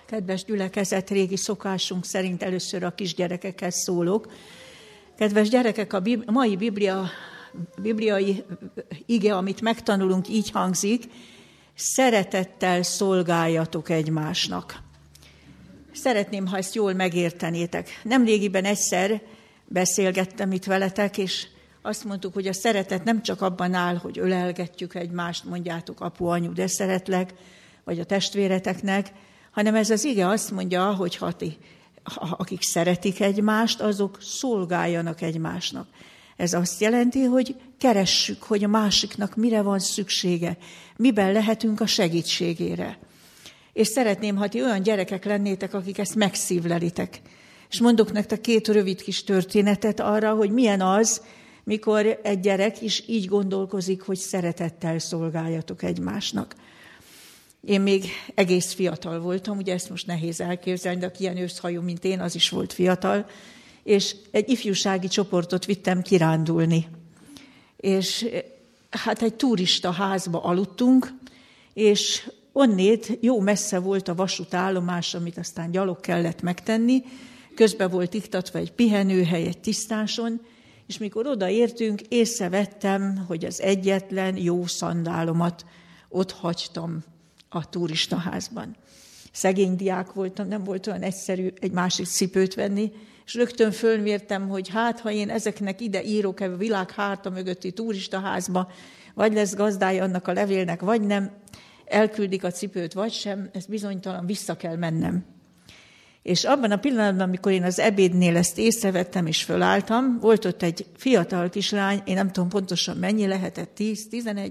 Kedves gyülekezet, régi szokásunk szerint először a kisgyerekekhez szólok. Kedves gyerekek, a mai bibliai ige, amit megtanulunk, így hangzik: szeretettel szolgáljatok egymásnak. Szeretném, ha ezt jól megértenétek. Nemrégiben egyszer beszélgettem itt veletek, és azt mondtuk, hogy a szeretet nem csak abban áll, hogy ölelgetjük egymást, mondjátok apu, anyu, de szeretlek, vagy a testvéreteknek, hanem ez az ige azt mondja, hogy akik szeretik egymást, azok szolgáljanak egymásnak. Ez azt jelenti, hogy keressük, hogy a másiknak mire van szüksége, miben lehetünk a segítségére. És szeretném, ha ti olyan gyerekek lennétek, akik ezt megszívlelitek. És mondok nektek 2 rövid kis történetet arra, hogy milyen az, mikor egy gyerek is így gondolkozik, hogy szeretettel szolgáljatok egymásnak. Én még egész fiatal voltam, ugye ezt most nehéz elképzelni, de aki ilyen őszhajú, mint én, az is volt fiatal, és egy ifjúsági csoportot vittem kirándulni. És hát egy turista házba aludtunk, és onnét jó messze volt a vasútállomás, amit aztán gyalog kellett megtenni, közben volt iktatva egy pihenőhely egy tisztáson, és mikor odaértünk, észrevettem, hogy az egyetlen jó szandálomat ott hagytam a turistaházban. Szegény diák voltam, nem volt olyan egyszerű egy másik cipőt venni, és rögtön fölmértem, hogy hát, ha én ezeknek ide írok a világ háta mögötti turistaházba, vagy lesz gazdája annak a levélnek, vagy nem, elküldik a cipőt, vagy sem, ez bizonytalan, vissza kell mennem. És abban a pillanatban, amikor én az ebédnél ezt észrevettem és fölálltam, volt ott egy fiatal kislány, én nem tudom pontosan mennyi lehetett, 10-11,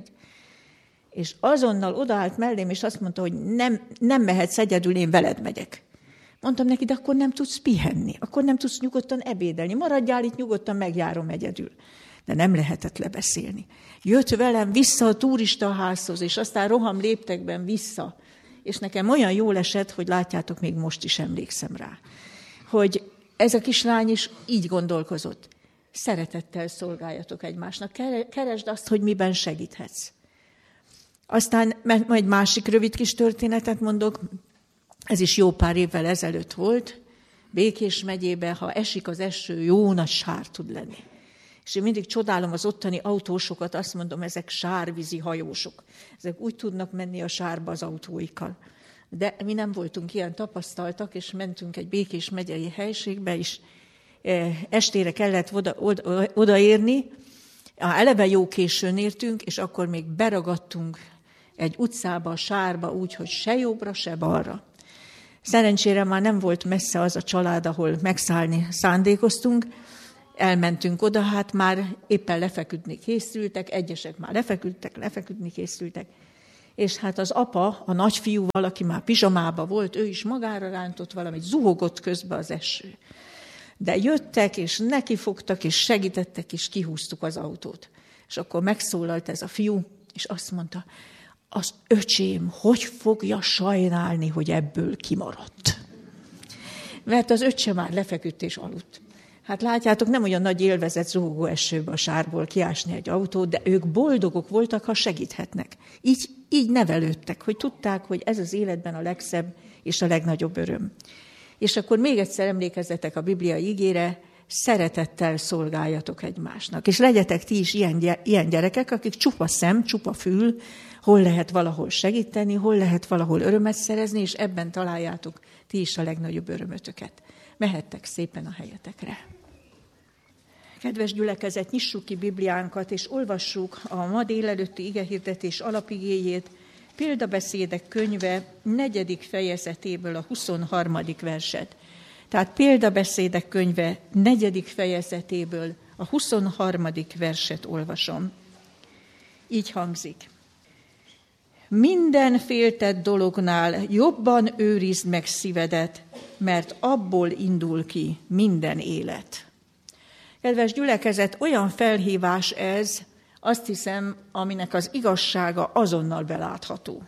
és azonnal odaállt mellém, és azt mondta, hogy nem mehetsz egyedül, én veled megyek. Mondtam neki, de akkor nem tudsz pihenni, akkor nem tudsz nyugodtan ebédelni, maradjál itt, nyugodtan megjárom egyedül. De nem lehetett lebeszélni. Jött velem vissza a turistaházhoz, és aztán roham léptekben vissza. És nekem olyan jól esett, hogy látjátok, még most is emlékszem rá, hogy ez a kislány is így gondolkozott. Szeretettel szolgáljatok egymásnak, keresd azt, hogy miben segíthetsz. Aztán majd másik rövid kis történetet mondok, ez is jó pár évvel ezelőtt volt, Békés megyében, ha esik az eső, jó nagy sár tud lenni. És én mindig csodálom az ottani autósokat, azt mondom, ezek sárvízi hajósok. Ezek úgy tudnak menni a sárba az autóikkal. De mi nem voltunk ilyen tapasztaltak, és mentünk egy Békés megyei helységbe, és estére kellett odaérni. Eleve jó későn értünk, és akkor még beragadtunk egy utcába, a sárba, úgy, hogy se jobbra, se balra. Szerencsére már nem volt messze az a család, ahol megszállni szándékoztunk. Elmentünk oda, hát már éppen lefeküdni készültek, egyesek már lefeküdni készültek. És hát az apa, a nagyfiúval, aki már pizsamába volt, ő is magára rántott valamit, zuhogott közbe az eső. De jöttek, és nekifogtak, és segítettek, és kihúztuk az autót. És akkor megszólalt ez a fiú, és azt mondta, az öcsém hogy fogja sajnálni, hogy ebből kimaradt. Mert az öccse már lefeküdt és aludt. Hát látjátok, nem olyan nagy élvezet zuhogó esőbe a sárból kiásni egy autót, de ők boldogok voltak, ha segíthetnek. Így nevelődtek, hogy tudták, hogy ez az életben a legszebb és a legnagyobb öröm. És akkor még egyszer emlékezzetek a Biblia igére, szeretettel szolgáljatok egymásnak. És legyetek ti is ilyen gyerekek, akik csupa szem, csupa fül, hol lehet valahol segíteni, hol lehet valahol örömet szerezni, és ebben találjátok ti is a legnagyobb örömötöket. Mehettek szépen a helyetekre. Kedves gyülekezet, nyissuk ki Bibliánkat, és olvassuk a ma délelőtti igehirdetés alapigéjét, Példabeszédek könyve 4. fejezetéből a 23. verset. Tehát Példabeszédek könyve 4. fejezetéből a 23. verset olvasom. Így hangzik. Minden féltett dolognál jobban őrizd meg szívedet, mert abból indul ki minden élet. Kedves gyülekezet, olyan felhívás ez, azt hiszem, aminek az igazsága azonnal belátható.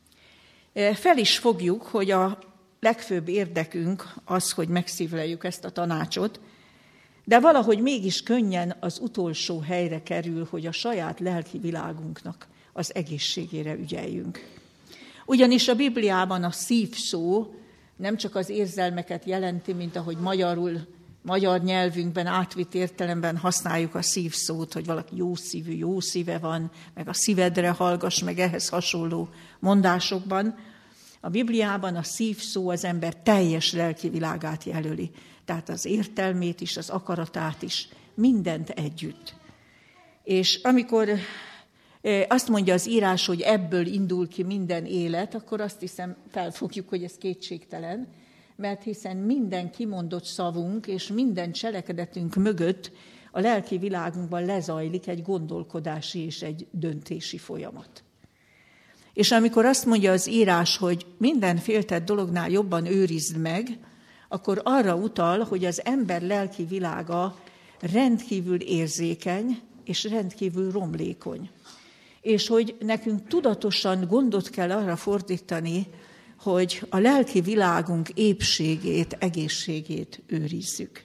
Fel is fogjuk, hogy a legfőbb érdekünk az, hogy megszívleljük ezt a tanácsot, de valahogy mégis könnyen az utolsó helyre kerül, hogy a saját lelki világunknak az egészségére ügyeljünk. Ugyanis a Bibliában a szív szó nem csak az érzelmeket jelenti, mint ahogy magyar nyelvünkben átvitt értelemben használjuk a szívszót, hogy valaki jó szívű, jó szíve van, meg a szívedre hallgass, meg ehhez hasonló mondásokban. A Bibliában a szívszó az ember teljes lelki világát jelöli. Tehát az értelmét is, az akaratát is, mindent együtt. És amikor azt mondja az írás, hogy ebből indul ki minden élet, akkor azt hiszem felfogjuk, hogy ez kétségtelen, mert hiszen minden kimondott szavunk és minden cselekedetünk mögött a lelki világunkban lezajlik egy gondolkodási és egy döntési folyamat. És amikor azt mondja az írás, hogy minden féltett dolognál jobban őrizd meg, akkor arra utal, hogy az ember lelki világa rendkívül érzékeny és rendkívül romlékony. És hogy nekünk tudatosan gondot kell arra fordítani, hogy a lelki világunk épségét, egészségét őrizzük.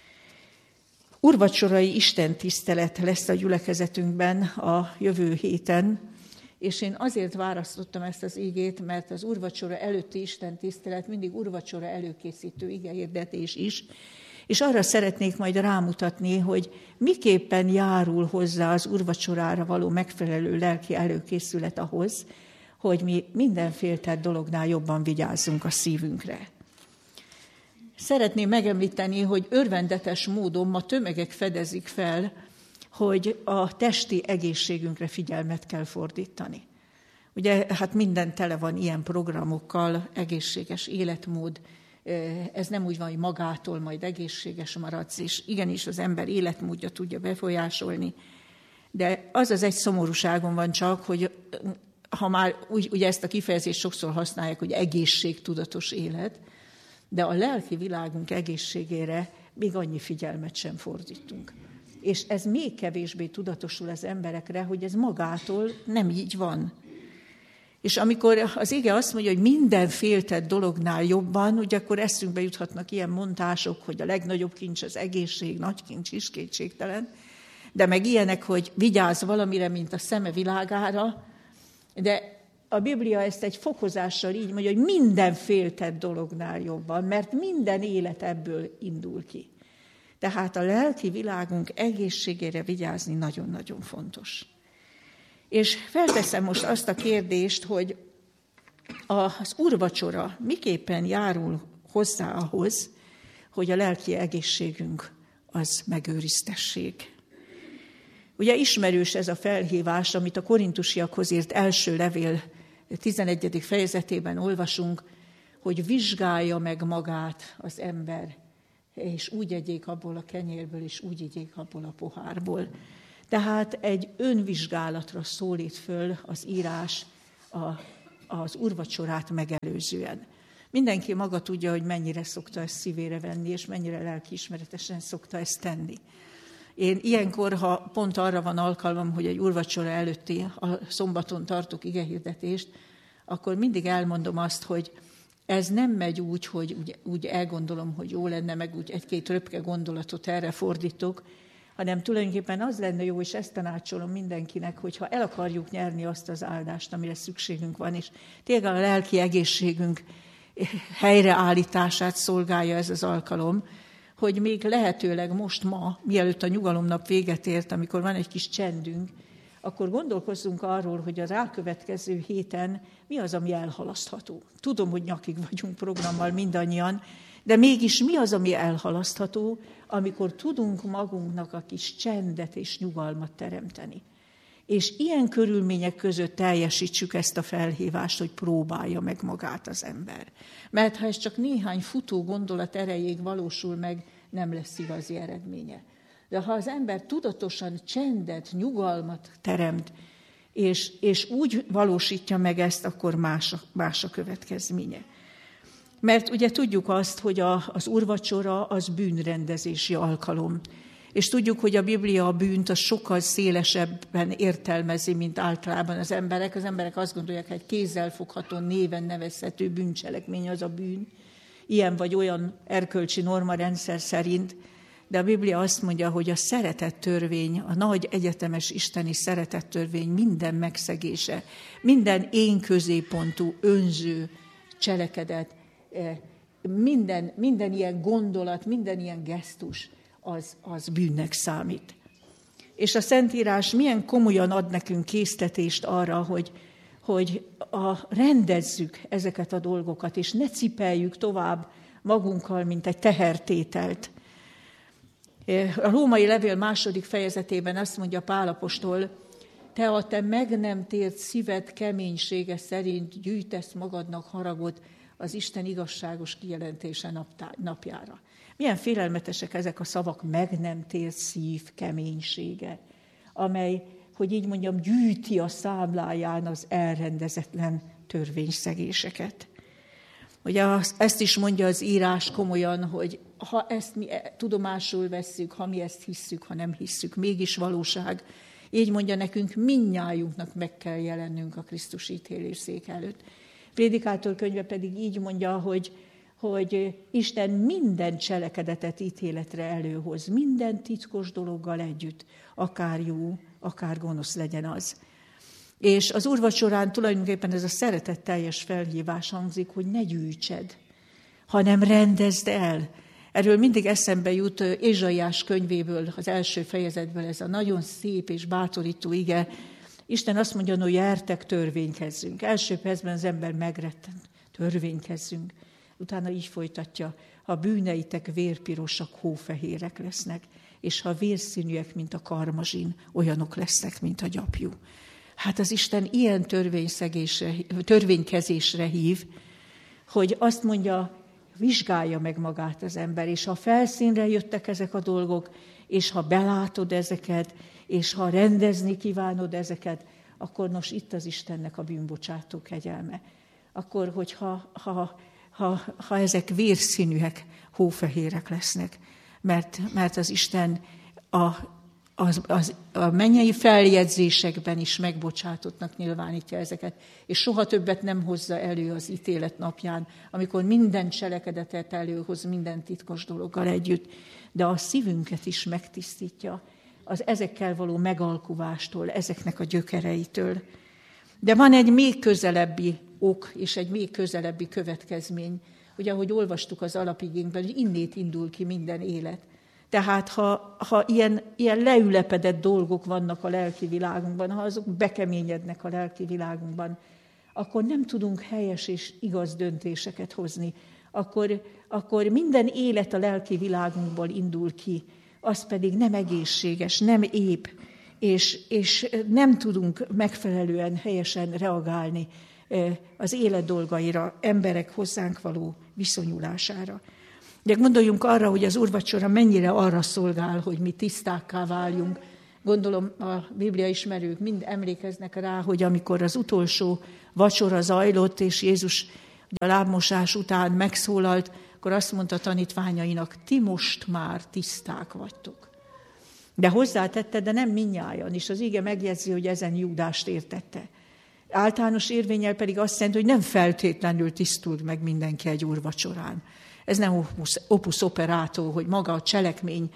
Úrvacsorai istentisztelet lesz a gyülekezetünkben a jövő héten, és én azért választottam ezt az igét, mert az úrvacsora előtti istentisztelet mindig úrvacsora előkészítő igehirdetés is, és arra szeretnék majd rámutatni, hogy miképpen járul hozzá az úrvacsorára való megfelelő lelki előkészület ahhoz, hogy mi minden féltett dolognál jobban vigyázzunk a szívünkre. Szeretném megemlíteni, hogy örvendetes módon ma tömegek fedezik fel, hogy a testi egészségünkre figyelmet kell fordítani. Ugye, hát minden tele van ilyen programokkal, egészséges életmód, ez nem úgy van, hogy magától majd egészséges maradsz, és igenis az ember életmódja tudja befolyásolni, de az egy szomorúságon van csak, hogy ha már ugye ezt a kifejezést sokszor használják, hogy egészségtudatos élet, de a lelki világunk egészségére még annyi figyelmet sem fordítunk. És ez még kevésbé tudatosul az emberekre, hogy ez magától nem így van. És amikor az ige azt mondja, hogy minden féltett dolognál jobban, ugye akkor eszünkbe juthatnak ilyen mondások, hogy a legnagyobb kincs az egészség, nagy kincs is kétségtelen, de meg ilyenek, hogy vigyázz valamire, mint a szeme világára, de a Biblia ezt egy fokozással így mondja, hogy minden féltett dolognál jobban, mert minden élet ebből indul ki. Tehát a lelki világunk egészségére vigyázni nagyon-nagyon fontos. És felteszem most azt a kérdést, hogy az úrvacsora miképpen járul hozzá ahhoz, hogy a lelki egészségünk az megőriztessék. Ugye ismerős ez a felhívás, amit a korintusiakhoz írt első levél 11. fejezetében olvasunk, hogy vizsgálja meg magát az ember, és úgy egyék abból a kenyérből, és úgy igyék abból a pohárból. Tehát egy önvizsgálatra szólít föl az írás az úrvacsorát megelőzően. Mindenki maga tudja, hogy mennyire szokta ezt szívére venni, és mennyire lelkiismeretesen szokta ezt tenni. Én ilyenkor, ha pont arra van alkalmam, hogy egy úrvacsora előtti a szombaton tartok igehirdetést, akkor mindig elmondom azt, hogy ez nem megy úgy, hogy úgy elgondolom, hogy jó lenne, meg úgy egy-két röpke gondolatot erre fordítok, hanem tulajdonképpen az lenne jó, és ezt tanácsolom mindenkinek, hogyha el akarjuk nyerni azt az áldást, amire szükségünk van, és tényleg a lelki egészségünk helyreállítását szolgálja ez az alkalom, hogy még lehetőleg most ma, mielőtt a nyugalomnap véget ért, amikor van egy kis csendünk, akkor gondolkozzunk arról, hogy a rákövetkező héten mi az, ami elhalasztható. Tudom, hogy nyakig vagyunk programmal mindannyian, de mégis mi az, ami elhalasztható, amikor tudunk magunknak a kis csendet és nyugalmat teremteni. És ilyen körülmények között teljesítsük ezt a felhívást, hogy próbálja meg magát az ember. Mert ha ez csak néhány futó gondolat erejéig valósul meg, nem lesz igazi eredménye. De ha az ember tudatosan csendet, nyugalmat teremt, és úgy valósítja meg ezt, akkor más a következménye. Mert ugye tudjuk azt, hogy az úrvacsora az bűnrendezési alkalom. És tudjuk, hogy a Biblia a bűnt az sokkal szélesebben értelmezi, mint általában az emberek. Az emberek azt gondolják, hogy kézzelfogható, néven nevezhető bűncselekmény az a bűn. Ilyen vagy olyan erkölcsi normarendszer szerint. De a Biblia azt mondja, hogy a szeretettörvény, a nagy egyetemes isteni szeretettörvény minden megszegése, minden én középpontú, önző cselekedet minden ilyen gondolat, minden ilyen gesztus, az bűnnek számít. És a Szentírás milyen komolyan ad nekünk késztetést arra, hogy rendezzük ezeket a dolgokat, és ne cipeljük tovább magunkkal, mint egy tehertételt. A római levél 2. fejezetében azt mondja Pál apostol, te a te meg nem tért szíved keménysége szerint gyűjtesz magadnak haragot az Isten igazságos kijelentése napjára. Milyen félelmetesek ezek a szavak, meg nem tért szív keménysége, amely, hogy így mondjam, gyűjti a számláján az elrendezetlen törvényszegéseket. Ugye ezt is mondja az írás komolyan, hogy ha ezt mi tudomásul vesszük, ha mi ezt hisszük, ha nem hisszük, mégis valóság. Így mondja nekünk, mindnyájunknak meg kell jelennünk a Krisztus ítélésszék előtt. Prédikátor könyve pedig így mondja, hogy Isten minden cselekedetet ítéletre előhoz, minden titkos dologgal együtt, akár jó, akár gonosz legyen az. És az úrvacsorán tulajdonképpen ez a szeretetteljes felhívás hangzik, hogy ne gyűjtsed, hanem rendezd el. Erről mindig eszembe jut Ézsaiás könyvéből, az 1. fejezetből ez a nagyon szép és bátorító ige. Isten azt mondja, hogy gyertek, törvénykezzünk. Első percben az ember megrettent, törvénykezzünk. Utána így folytatja, ha bűneitek vérpirosak, hófehérek lesznek, és ha vérszínűek, mint a karmazsin, olyanok lesznek, mint a gyapjú. Hát az Isten ilyen törvénykezésre hív, hogy azt mondja, vizsgálja meg magát az ember, és ha felszínre jöttek ezek a dolgok, és ha belátod ezeket, és ha rendezni kívánod ezeket, akkor nos, itt az Istennek a bűnbocsátó kegyelme. Akkor, hogyha ha ezek vérszínűek, hófehérek lesznek, mert az Isten a mennyei feljegyzésekben is megbocsátottnak nyilvánítja ezeket, és soha többet nem hozza elő az ítélet napján, amikor minden cselekedetet előhoz, minden titkos dologgal együtt, de a szívünket is megtisztítja az ezekkel való megalkuvástól, ezeknek a gyökereitől. De van egy még közelebbi ok, és egy még közelebbi következmény. Ugye, ahogy olvastuk az alapigénkben, hogy innét indul ki minden élet. Tehát ha ilyen leülepedett dolgok vannak a lelki világunkban, ha azok bekeményednek a lelki világunkban, akkor nem tudunk helyes és igaz döntéseket hozni. Akkor minden élet a lelki világunkból indul ki, az pedig nem egészséges, nem épp, és nem tudunk megfelelően helyesen reagálni az élet dolgaira, emberek hozzánk való viszonyulására. De gondoljunk arra, hogy az úrvacsora mennyire arra szolgál, hogy mi tisztákká váljunk. Gondolom a Biblia ismerők mind emlékeznek rá, hogy amikor az utolsó vacsora zajlott, és Jézus a lábmosás után megszólalt, akkor azt mondta tanítványainak, ti most már tiszták vagytok. De hozzátette, de nem mindnyájan, és az ige megjegyzi, hogy ezen Júdást értette. Általános érvénnyel pedig azt jelenti, hogy nem feltétlenül tisztult meg mindenki egy úrvacsorán. Ez nem opus operato, hogy maga a cselekmény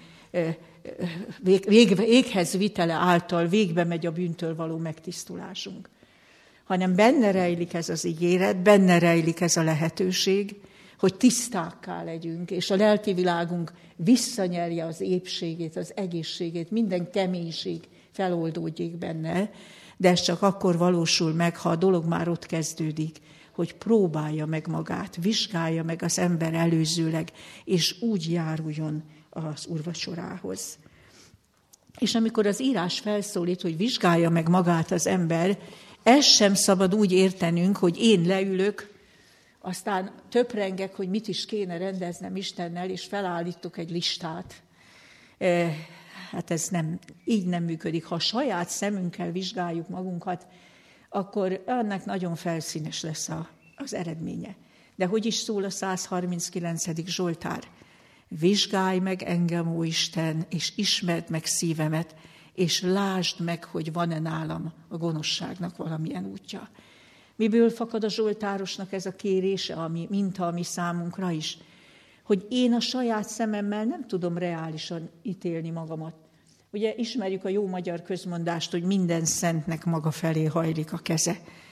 véghez vitele által végbe megy a bűntől való megtisztulásunk. Hanem benne rejlik ez az ígéret, benne rejlik ez a lehetőség, hogy tisztákká legyünk, és a lelki világunk visszanyerje az épségét, az egészségét, minden keménység feloldódjék benne, de ez csak akkor valósul meg, ha a dolog már ott kezdődik, hogy próbálja meg magát, vizsgálja meg az ember előzőleg, és úgy járuljon az úrvacsorához. És amikor az írás felszólít, hogy vizsgálja meg magát az ember, ezt sem szabad úgy értenünk, hogy én leülök, aztán töprengek, hogy mit is kéne rendeznem Istennel, és felállítok egy listát. Hát ez így nem működik. Ha a saját szemünkkel vizsgáljuk magunkat, akkor annak nagyon felszínes lesz az eredménye. De hogy is szól a 139. Zsoltár? Vizsgálj meg engem, ó Isten, és ismerd meg szívemet, és lásd meg, hogy van-e nálam a gonoszságnak valamilyen útja. Miből fakad a zsoltárosnak ez a kérése, ami minta a mi számunkra is? Hogy én a saját szememmel nem tudom reálisan ítélni magamat. Ugye ismerjük a jó magyar közmondást, hogy minden szentnek maga felé hajlik a keze.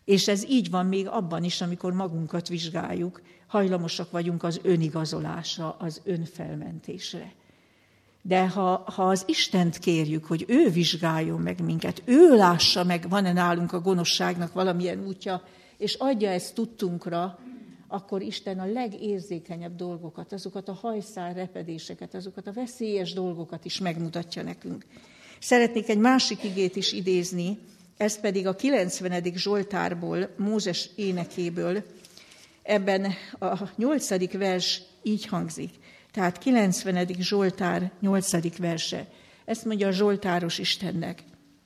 És ez így van még abban is, amikor magunkat vizsgáljuk, hajlamosak vagyunk az önigazolásra, az önfelmentésre. De ha az Istent kérjük, hogy ő vizsgáljon meg minket, ő lássa meg, van-e nálunk a gonoszságnak valamilyen útja, és adja ezt tudtunkra, akkor Isten a legérzékenyebb dolgokat, azokat a hajszál repedéseket, azokat a veszélyes dolgokat is megmutatja nekünk. Szeretnék egy másik igét is idézni, ez pedig a 90. Zsoltárból, Mózes énekéből. Ebben a 8. vers így hangzik. Tehát 90. Zsoltár 8. verse. Ezt mondja a Zsoltáros Istennek.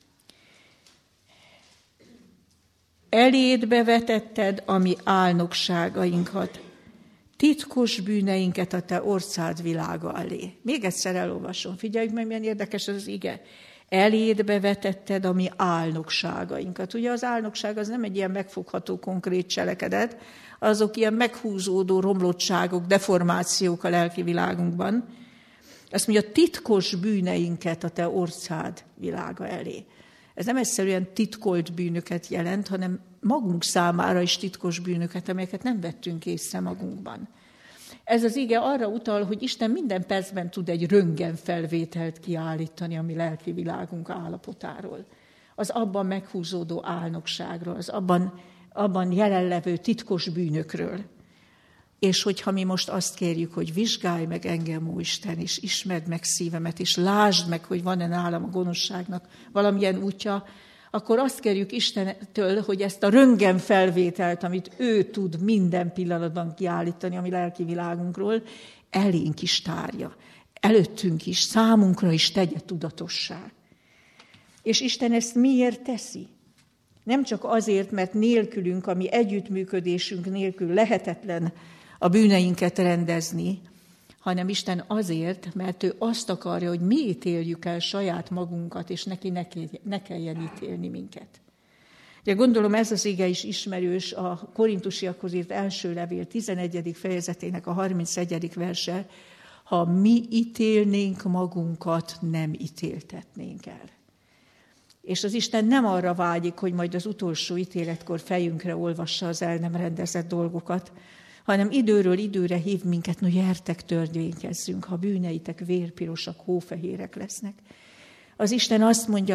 Eléd bevetetted a mi álnokságainkat, titkos bűneinket a te orszád világa elé. Még egyszer elolvasom, figyeljük meg, milyen érdekes az ige. Eléd bevetetted a mi álnokságainkat. Ugye az álnokság az nem egy ilyen megfogható konkrét cselekedet, azok ilyen meghúzódó romlottságok, deformációk a lelki világunkban. Azt mondja, titkos bűneinket a te orszád világa elé. Ez nem egyszerűen titkolt bűnöket jelent, hanem magunk számára is titkos bűnöket, amelyeket nem vettünk észre magunkban. Ez az ige arra utal, hogy Isten minden percben tud egy röntgenfelvételt kiállítani a mi lelki világunk állapotáról. Az abban meghúzódó álnokságról, az abban jelenlevő titkos bűnökről. És hogyha mi most azt kérjük, hogy vizsgálj meg engem, ó Isten, és ismerd meg szívemet, és lásd meg, hogy van-e nálam a gonoszságnak valamilyen útja, akkor azt kérjük Istentől, hogy ezt a röntgenfelvételt, amit ő tud minden pillanatban kiállítani a mi lelki világunkról, elénk is tárja, előttünk is, számunkra is tegye tudatossá. És Isten ezt miért teszi? Nem csak azért, mert nélkülünk, a mi együttműködésünk nélkül lehetetlen a bűneinket rendezni, hanem Isten azért, mert ő azt akarja, hogy mi ítéljük el saját magunkat, és neki ne kelljen ítélni minket. Ugye gondolom ez az ige is ismerős, a Korintusiakhoz írt első levél 11. fejezetének a 31. verse, ha mi ítélnénk magunkat, nem ítéltetnénk el. És az Isten nem arra vágyik, hogy majd az utolsó ítéletkor fejünkre olvassa az el nem rendezett dolgokat, hanem időről időre hív minket, no gyertek, törvénykezzünk, ha bűneitek vérpirosak, hófehérek lesznek. Az Isten azt mondja,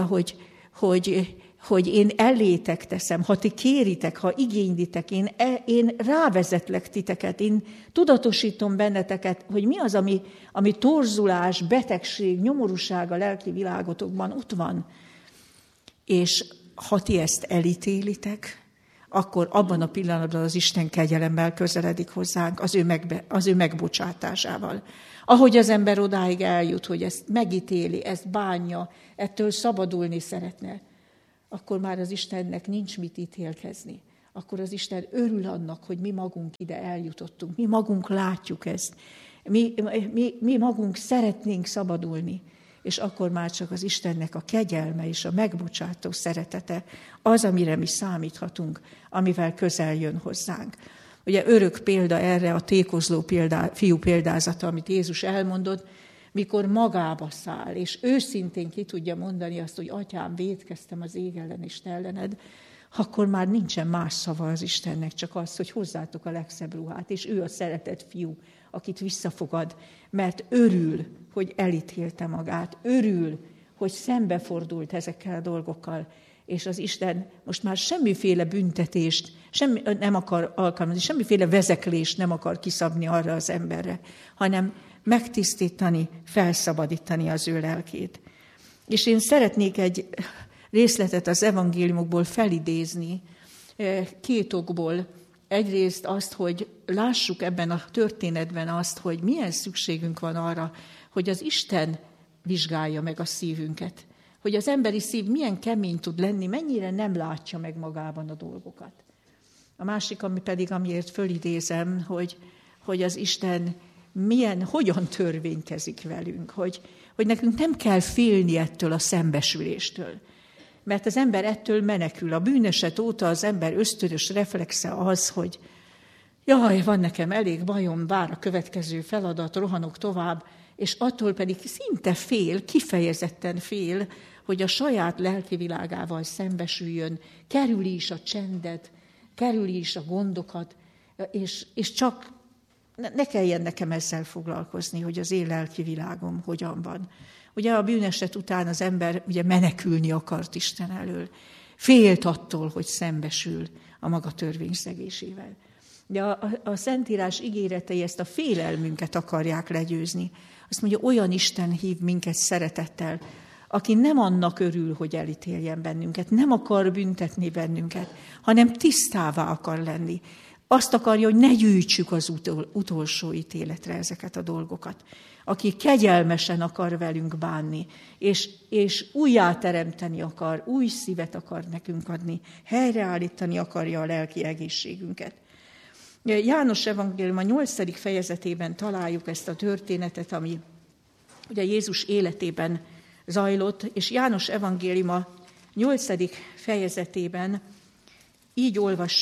hogy én elétek teszem, ha ti kéritek, ha igénylitek, én rávezetlek titeket, én tudatosítom benneteket, hogy mi az, ami torzulás, betegség, nyomorúság a lelki világotokban ott van. És ha ti ezt elítélitek, akkor abban a pillanatban az Isten kegyelemmel közeledik hozzánk, az ő megbocsátásával. Ahogy az ember odáig eljut, hogy ezt megítéli, ezt bánja, ettől szabadulni szeretne, akkor már az Istennek nincs mit ítélkezni. Akkor az Isten örül annak, hogy mi magunk ide eljutottunk, mi magunk látjuk ezt, mi magunk szeretnénk szabadulni. És akkor már csak az Istennek a kegyelme és a megbocsátó szeretete az, amire mi számíthatunk, amivel közel jön hozzánk. Ugye örök példa erre a tékozló fiú példázata, amit Jézus elmondott, mikor magába száll, és őszintén ki tudja mondani azt, hogy Atyám, vétkeztem az ég ellen és te ellened, akkor már nincsen más szava az Istennek, csak az, hogy hozzátok a legszebb ruhát, és ő a szeretett fiú, akit visszafogad, mert örül, hogy elítélte magát, örül, hogy szembefordult ezekkel a dolgokkal, és az Isten most már semmiféle büntetést nem akar alkalmazni, semmiféle vezeklést nem akar kiszabni arra az emberre, hanem megtisztítani, felszabadítani az ő lelkét. És én szeretnék egy részletet az evangéliumokból felidézni, két okból. Egyrészt azt, hogy lássuk ebben a történetben azt, hogy milyen szükségünk van arra, hogy az Isten vizsgálja meg a szívünket. Hogy az emberi szív milyen kemény tud lenni, mennyire nem látja meg magában a dolgokat. A másik, amiért fölidézem, hogy az Isten hogyan törvénykezik velünk, hogy nekünk nem kell félni ettől a szembesüléstől. Mert az ember ettől menekül. A bűneset óta az ember ösztönös reflexe az, hogy jaj, van nekem elég bajom, vár a következő feladat, rohanok tovább, és attól pedig szinte fél, kifejezetten fél, hogy a saját lelki világával szembesüljön, kerüli is a csendet, kerüli is a gondokat, és csak ne kelljen nekem ezzel foglalkozni, hogy az én lelki világom hogyan van. Ugye a bűneset után az ember ugye menekülni akart Isten elől. Félt attól, hogy szembesül a maga törvényszegésével. De a Szentírás ígéretei ezt a félelmünket akarják legyőzni. Azt mondja, olyan Isten hív minket szeretettel, aki nem annak örül, hogy elítéljen bennünket, nem akar büntetni bennünket, hanem tisztává akar lenni. Azt akarja, hogy ne gyűjtsük az utolsó ítéletre ezeket a dolgokat. Aki kegyelmesen akar velünk bánni, és újjáteremteni akar, új szívet akar nekünk adni, helyreállítani akarja a lelki egészségünket. János evangélium a 8. fejezetében találjuk ezt a történetet, ami ugye Jézus életében zajlott, és János evangélium a 8. fejezetében így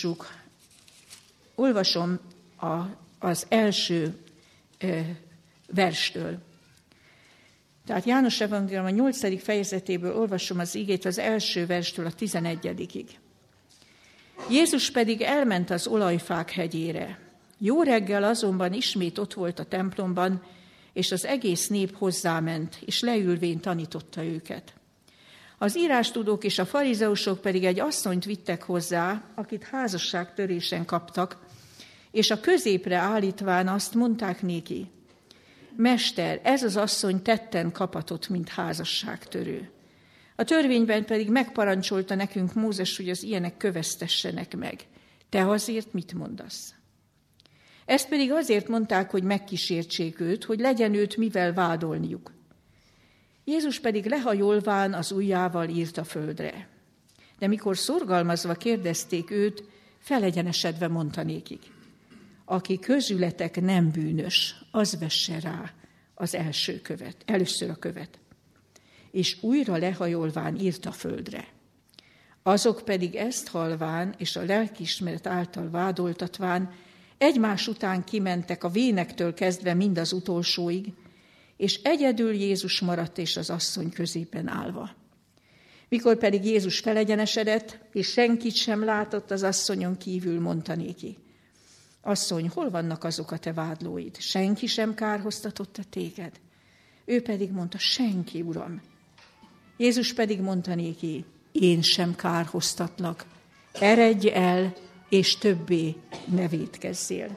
olvasom az első verstől. Tehát János evangélium a 8. fejezetéből olvasom az igét az első verstől a 11-ig. Jézus pedig elment az olajfák hegyére. Jó reggel azonban ismét ott volt a templomban, és az egész nép hozzáment, és leülvén tanította őket. Az írástudók és a farizeusok pedig egy asszonyt vittek hozzá, akit házasságtörésen kaptak, és a középre állítván azt mondták néki: Mester, ez az asszony tetten kapatott, mint házasságtörő. A törvényben pedig megparancsolta nekünk Mózes, hogy az ilyenek köveztessenek meg. Te azért mit mondasz? Ezt pedig azért mondták, hogy megkísértsék őt, hogy legyen őt mivel vádolniuk. Jézus pedig lehajolván az ujjával írt a földre. De mikor szorgalmazva kérdezték őt, felegyenesedve mondta nékik: Aki közületek nem bűnös, az vesse rá az először a követ. És újra lehajolván írt a földre. Azok pedig ezt halván és a lelkiismeret által vádoltatván egymás után kimentek a vénektől kezdve mind az utolsóig, és egyedül Jézus maradt és az asszony középen állva. Mikor pedig Jézus felegyenesedett, és senkit sem látott az asszonyon kívül, mondta néki: Asszony, hol vannak azok a te vádlóid? Senki sem kárhoztatott téged? Ő pedig mondta: Senki, Uram. Jézus pedig mondta néki: Én sem kárhoztatlak. Eredj el, és többé ne vétkezzél.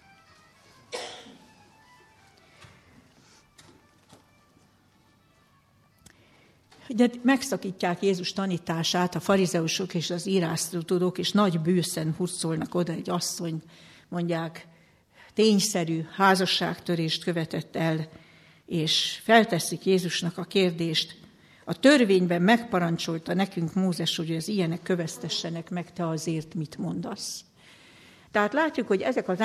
De megszakítják Jézus tanítását a farizeusok és az írástudók, és nagy bőszen hurcolnak oda egy asszony, mondják, tényszerű házasságtörést követett el, és felteszik Jézusnak a kérdést: a törvényben megparancsolta nekünk Mózes, hogy az ilyenek köveztessenek meg, te azért mit mondasz? Tehát látjuk, hogy ezek az